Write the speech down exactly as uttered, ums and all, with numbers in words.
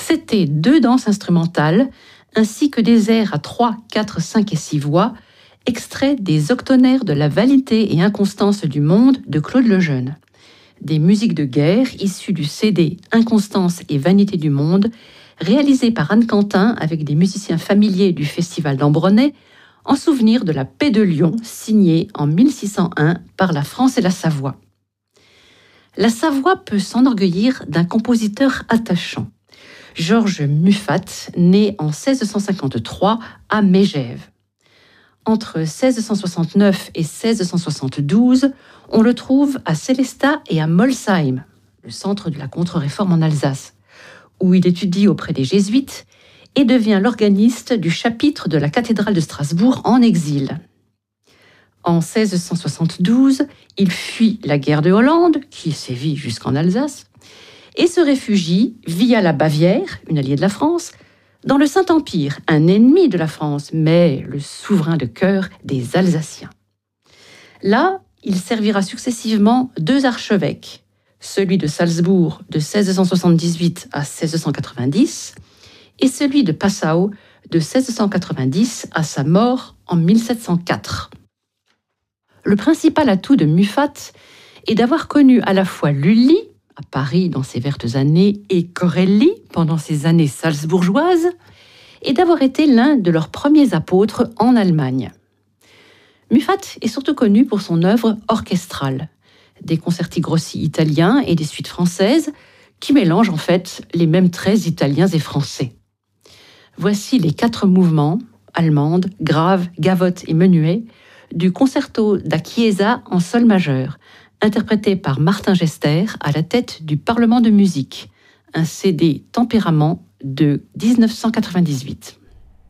C'était deux danses instrumentales, ainsi que des airs à trois, quatre, cinq et six voix, extraits des octonaires de la vanité et inconstance du monde de Claude Lejeune. Des musiques de guerre issues du C D Inconstance et vanité du monde, réalisées par Anne Quentin avec des musiciens familiers du festival d'Ambronay, en souvenir de la paix de Lyon, signée en mille six cent un par la France et la Savoie. La Savoie peut s'enorgueillir d'un compositeur attachant. Georges Muffat, né en seize cent cinquante-trois à Megève. Entre seize cent soixante-neuf et seize cent soixante-douze, on le trouve à Sélestat et à Molsheim, le centre de la contre-réforme en Alsace, où il étudie auprès des jésuites et devient l'organiste du chapitre de la cathédrale de Strasbourg en exil. En seize cent soixante-douze, il fuit la guerre de Hollande, qui sévit jusqu'en Alsace, et se réfugie via la Bavière, une alliée de la France, dans le Saint-Empire, un ennemi de la France, mais le souverain de cœur des Alsaciens. Là, il servira successivement deux archevêques, celui de Salzbourg de seize cent soixante-dix-huit à seize cent quatre-vingt-dix et celui de Passau de seize cent quatre-vingt-dix à sa mort en mille sept cent quatre. Le principal atout de Muffat est d'avoir connu à la fois Lully, à Paris dans ses vertes années, et Corelli pendant ses années salzbourgeoises, et d'avoir été l'un de leurs premiers apôtres en Allemagne. Muffat est surtout connu pour son œuvre orchestrale, des concerti grossi italiens et des suites françaises, qui mélangent en fait les mêmes traits italiens et français. Voici les quatre mouvements, allemande, grave, gavotte et menuet, du concerto da Chiesa en sol majeur, interprété par Martin Gester à la tête du Parlement de musique, un C D Tempérament de dix-neuf cent quatre-vingt-dix-huit.